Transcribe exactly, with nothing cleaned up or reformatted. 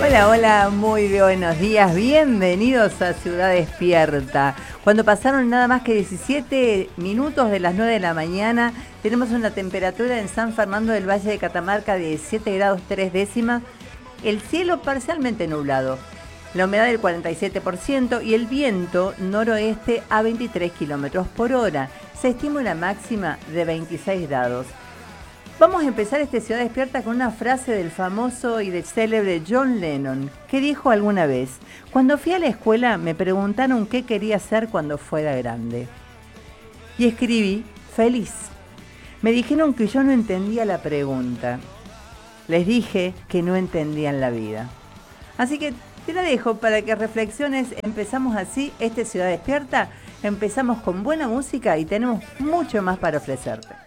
Hola, hola, muy buenos días, bienvenidos a Ciudad Despierta. Cuando pasaron nada más que diecisiete minutos de las nueve de la mañana, tenemos una temperatura en San Fernando del Valle de Catamarca de diecisiete grados tres décimas, el cielo parcialmente nublado, la humedad del cuarenta y siete por ciento y el viento noroeste a veintitrés kilómetros por hora. Se estima una máxima de veintiséis grados. Vamos a empezar este Ciudad Despierta con una frase del famoso y del célebre John Lennon, que dijo alguna vez: cuando fui a la escuela me preguntaron qué quería ser cuando fuera grande. Y escribí, feliz. Me dijeron que yo no entendía la pregunta. Les dije que no entendían la vida. Así que te la dejo para que reflexiones. Empezamos así este Ciudad Despierta. Empezamos con buena música y tenemos mucho más para ofrecerte.